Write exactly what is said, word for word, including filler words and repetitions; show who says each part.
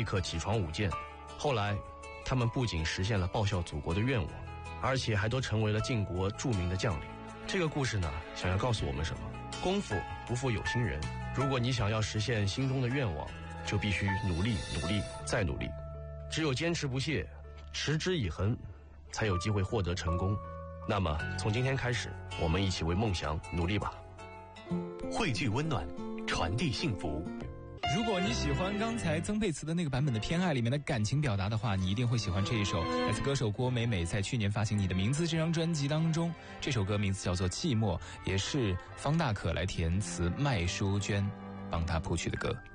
Speaker 1: 刻起床舞剑。后来他们不仅实现了报效祖国的愿望，而且还都成为了晋国著名的将领。这个故事呢，想要告诉我们什么？功夫不负有心人，如果你想要实现心中的愿望，就必须努力努力再努力，只有坚持不懈，持之以恒，才有机会获得成功。那么从今天开始，我们一起为梦想努力吧。
Speaker 2: 汇聚温暖，传递幸福。
Speaker 3: 如果你喜欢刚才曾沛慈的那个版本的《偏爱》里面的感情表达的话，你一定会喜欢这一首来自歌手郭美美在去年发行《你的名字》这张专辑当中，这首歌名字叫做《寂寞》，也是方大可来填词，麦淑娟帮她谱曲的歌。